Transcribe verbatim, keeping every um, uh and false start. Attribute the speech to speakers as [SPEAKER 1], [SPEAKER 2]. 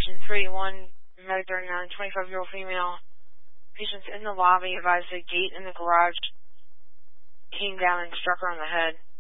[SPEAKER 1] Station three one, Medic thirty-nine, twenty-five-year-old female. Patients in the lobby advised the gate in the garage came down and struck her on the head.